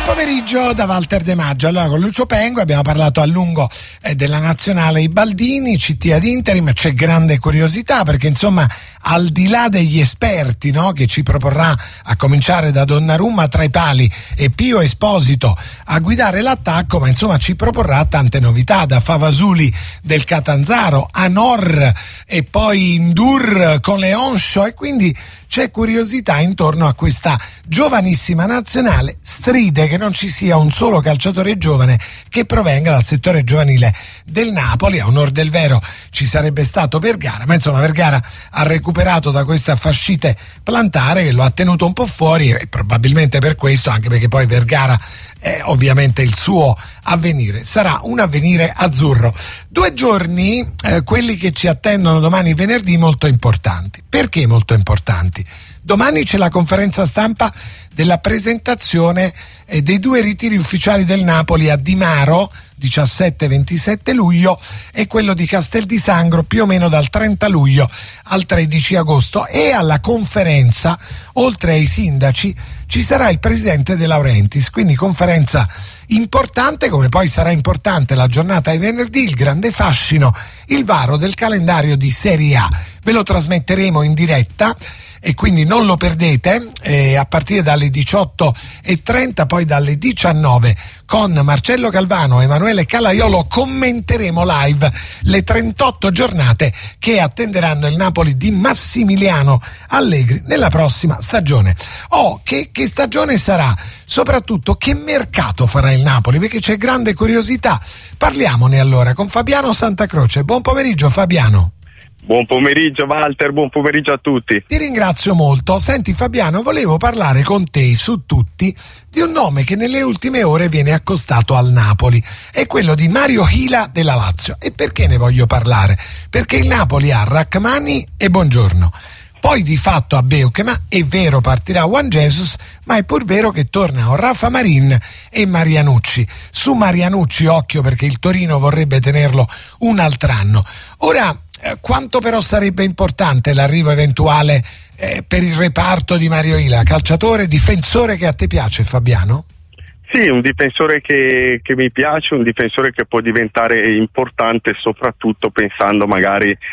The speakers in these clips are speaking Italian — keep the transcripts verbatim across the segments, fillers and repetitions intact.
Pomeriggio da Walter De Maggio. Allora, con Lucio Pengo abbiamo parlato a lungo eh, della nazionale I Baldini, C T ad interim. C'è grande curiosità perché insomma, al di là degli esperti, no, che ci proporrà, a cominciare da Donnarumma tra i pali e Pio Esposito a guidare l'attacco, ma insomma ci proporrà tante novità, da Favasuli del Catanzaro a Nor e poi Ndur con Leoncio, e quindi c'è curiosità intorno a questa giovanissima nazionale. Stride che non ci sia un solo calciatore giovane che provenga dal settore giovanile del Napoli. A onor del vero ci sarebbe stato Vergara, ma insomma Vergara ha recuperato da questa fascite plantare che lo ha tenuto un po' fuori, e probabilmente per questo, anche perché poi Vergara è ovviamente il suo avvenire, sarà un avvenire azzurro. Due giorni, eh, quelli che ci attendono domani venerdì, molto importanti. Perché molto importanti? Domani c'è la conferenza stampa della presentazione eh, dei due ritiri ufficiali del Napoli a Dimaro, diciassette e ventisette luglio, e quello di Castel di Sangro più o meno dal trenta luglio al tredici agosto. E alla conferenza, oltre ai sindaci, ci sarà il presidente De Laurentiis, quindi conferenza importante, come poi sarà importante la giornata di venerdì, il grande fascino, il varo del calendario di Serie A. Ve lo trasmetteremo in diretta e quindi non lo perdete, eh, a partire dalle diciotto e trenta, poi dalle diciannove con Marcello Calvano e Emanuele Calaiolo commenteremo live le trentotto giornate che attenderanno il Napoli di Massimiliano Allegri nella prossima stagione. Oh, che, che stagione sarà? Soprattutto che mercato farà il Napoli? Perché c'è grande curiosità. Parliamone allora con Fabiano Santacroce. Buon pomeriggio Fabiano. Buon pomeriggio Walter, buon pomeriggio a tutti. Ti ringrazio molto. Senti Fabiano, volevo parlare con te su tutti di un nome che nelle ultime ore viene accostato al Napoli, è quello di Mario Hila della Lazio. E perché ne voglio parlare? Perché il Napoli ha Rachmani e Buongiorno. Poi di fatto a Beukema, è vero, partirà Juan Jesus, ma è pur vero che tornano Rafa Marin e Marianucci. Su Marianucci occhio, perché il Torino vorrebbe tenerlo un altro anno. Ora, eh, quanto però sarebbe importante l'arrivo eventuale eh, per il reparto di Mario Hila, calciatore, difensore che a te piace Fabiano? Sì, un difensore che, che mi piace, un difensore che può diventare importante, soprattutto pensando magari eh,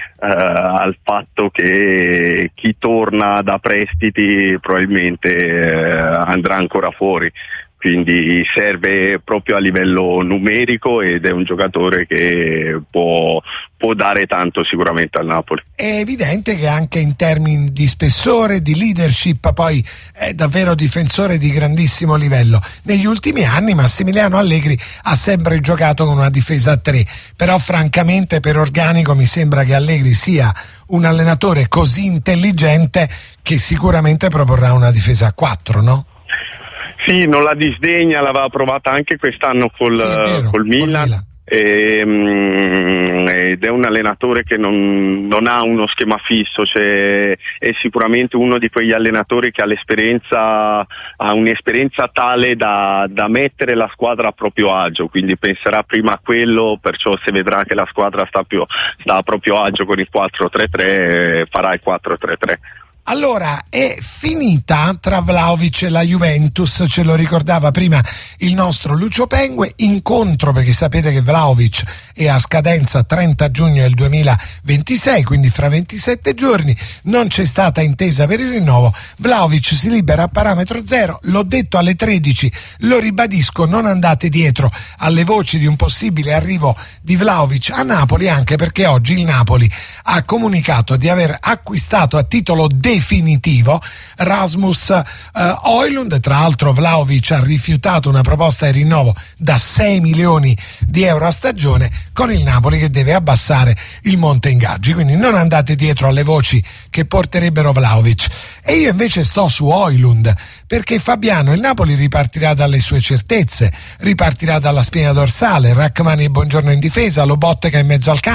al fatto che chi torna da prestiti probabilmente eh, andrà ancora fuori. Quindi serve proprio a livello numerico ed è un giocatore che può, può dare tanto sicuramente al Napoli. È evidente che anche in termini di spessore, di leadership, poi è davvero difensore di grandissimo livello. Negli ultimi anni Massimiliano Allegri ha sempre giocato con una difesa a tre, però francamente per organico mi sembra che Allegri sia un allenatore così intelligente che sicuramente proporrà una difesa a quattro, no? Sì, non la disdegna, l'aveva provata anche quest'anno col, sì, vero, col Milan, Milan. E, um, ed è un allenatore che non, non ha uno schema fisso, cioè è sicuramente uno di quegli allenatori che ha l'esperienza, ha un'esperienza tale da, da mettere la squadra a proprio agio, quindi penserà prima a quello, perciò se vedrà che la squadra sta, più, sta a proprio agio con il quattro tre tre farà il quattro tre tre. Allora, è finita tra Vlahovic e la Juventus, ce lo ricordava prima il nostro Lucio Pengue, incontro perché sapete che Vlahovic è a scadenza trenta giugno del duemilaventisei, quindi fra ventisette giorni, non c'è stata intesa per il rinnovo, Vlahovic si libera a parametro zero, l'ho detto alle tredici, lo ribadisco, non andate dietro alle voci di un possibile arrivo di Vlahovic a Napoli, anche perché oggi il Napoli ha comunicato di aver acquistato a titolo de definitivo Rasmus uh, Højlund. Tra l'altro Vlahovic ha rifiutato una proposta di rinnovo da sei milioni di euro a stagione, con il Napoli che deve abbassare il monte ingaggi, quindi non andate dietro alle voci che porterebbero Vlahovic. E io invece sto su Højlund, perché Fabiano, il Napoli ripartirà dalle sue certezze, ripartirà dalla spina dorsale, Rachmani e Buongiorno in difesa, Lobotka in mezzo al campo,